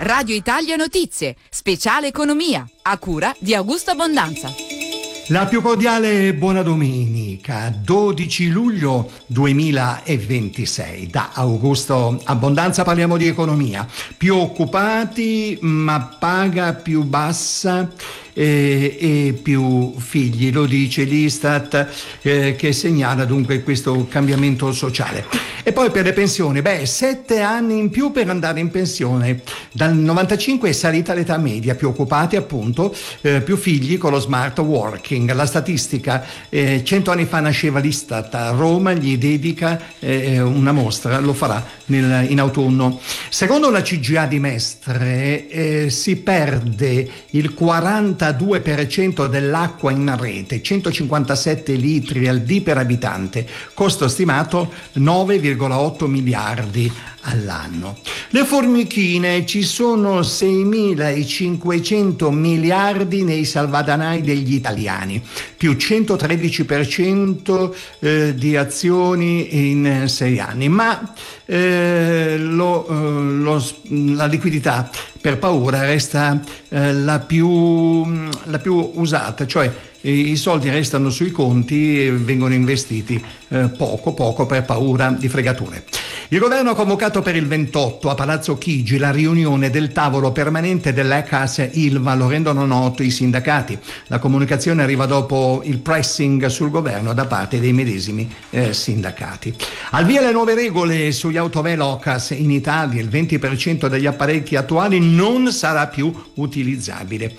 Radio Italia Notizie, speciale economia, a cura di Augusto Abbondanza. La più cordiale buona domenica, 12 luglio 2026. Da Augusto Abbondanza parliamo di economia. Più occupati ma paga più bassa e più figli, lo dice l'Istat, che segnala dunque questo cambiamento sociale. E poi per le pensioni, 7 anni in più per andare in pensione. Dal 95 è salita l'età media, più occupati appunto, più figli con lo smart working. La statistica, 100 anni fa nasceva l'Istat, a Roma gli dedica una mostra, lo farà in autunno. Secondo la CGA di Mestre si perde il 42% dell'acqua in rete, 157 litri al dì per abitante, costo stimato 9,8 miliardi all'anno. Le formichine, ci sono 6.500 miliardi nei salvadanai degli italiani, più 113% di azioni in 6 anni, ma la liquidità per paura resta la più usata, cioè i soldi restano sui conti e vengono investiti poco per paura di fregature. Il governo ha convocato per il 28 a Palazzo Chigi la riunione del tavolo permanente dell'ECAS Ilva, lo rendono noto i sindacati. La comunicazione arriva dopo il pressing sul governo da parte dei medesimi sindacati. Al via le nuove regole sugli autovelox in Italia, il 20% degli apparecchi attuali non sarà più utilizzabile.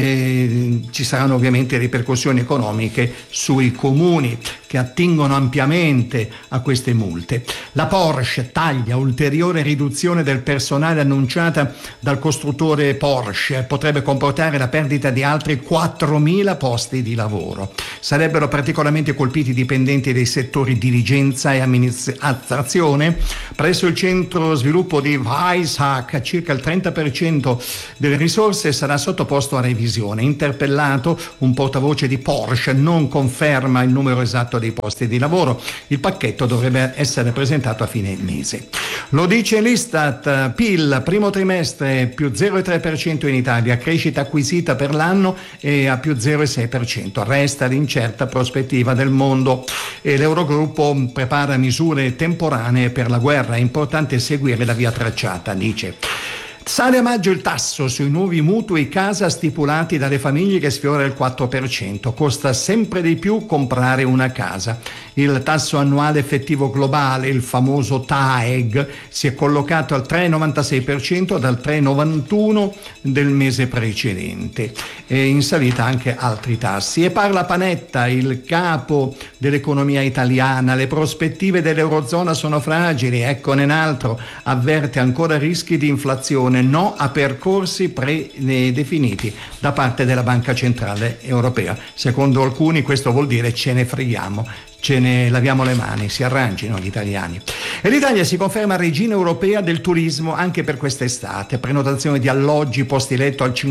Ci saranno ovviamente ripercussioni economiche sui comuni che attingono ampiamente a queste multe. La Porsche taglia, ulteriore riduzione del personale annunciata dal costruttore Porsche potrebbe comportare la perdita di altri 4.000 posti di lavoro. Sarebbero particolarmente colpiti i dipendenti dei settori dirigenza e amministrazione. Presso il centro sviluppo di Weizsäck circa il 30% delle risorse sarà sottoposto a revisione. Interpellato, un portavoce di Porsche non conferma il numero esatto dei posti di lavoro. Il pacchetto dovrebbe essere presentato a fine mese. Lo dice l'Istat, PIL primo trimestre più 0,3% in Italia, crescita acquisita per l'anno e a più 0,6%. Resta l'incerta prospettiva del mondo e l'Eurogruppo prepara misure temporanee per la guerra. È importante seguire la via tracciata, dice. Sale a maggio il tasso sui nuovi mutui casa stipulati dalle famiglie che sfiora il 4%. Costa sempre di più comprare una casa. Il tasso annuale effettivo globale, il famoso TAEG, si è collocato al 3,96% dal 3,91% del mese precedente. E in salita anche altri tassi. E parla Panetta, il capo dell'economia italiana. Le prospettive dell'Eurozona sono fragili. Eccone un altro. Avverte ancora rischi di inflazione. No a percorsi predefiniti da parte della Banca Centrale Europea. Secondo alcuni questo vuol dire ce ne freghiamo, ce ne laviamo le mani, si arrangino gli italiani. E l'Italia si conferma regina europea del turismo anche per quest'estate. Prenotazione di alloggi, posti letto al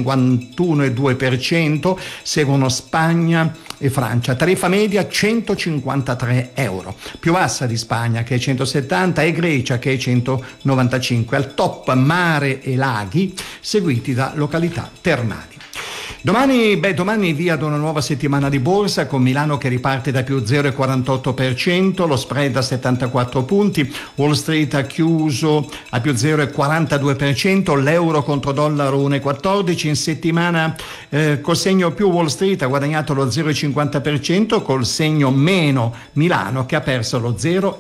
51,2%, seguono Spagna e Francia. Tariffa media 153 euro, più bassa di Spagna che è 170 e Grecia che è 195. Al top mare e laghi, seguiti da località termali. Domani via ad una nuova settimana di borsa con Milano che riparte da più 0,48%, lo spread a 74 punti, Wall Street ha chiuso a più 0,42%, l'euro contro dollaro 1,14, in settimana col segno più Wall Street ha guadagnato lo 0,50%, col segno meno Milano che ha perso lo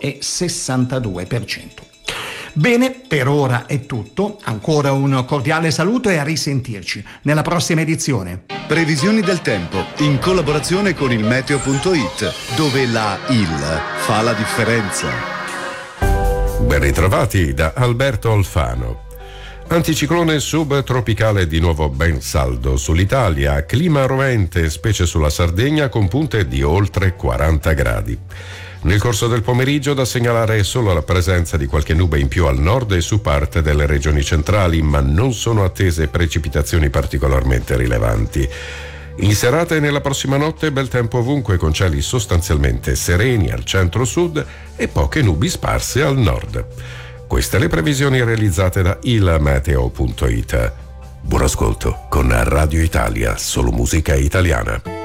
0,62%. Bene, per ora è tutto. Ancora un cordiale saluto e a risentirci nella prossima edizione. Previsioni del tempo in collaborazione con il meteo.it, dove la IL fa la differenza. Ben ritrovati da Alberto Alfano. Anticiclone subtropicale di nuovo ben saldo sull'Italia, clima rovente specie sulla Sardegna con punte di oltre 40 gradi. Nel corso del pomeriggio da segnalare solo la presenza di qualche nube in più al nord e su parte delle regioni centrali, ma non sono attese precipitazioni particolarmente rilevanti. In serata e nella prossima notte bel tempo ovunque con cieli sostanzialmente sereni al centro-sud e poche nubi sparse al nord. Queste le previsioni realizzate da ilmeteo.it. Buon ascolto con Radio Italia, solo musica italiana.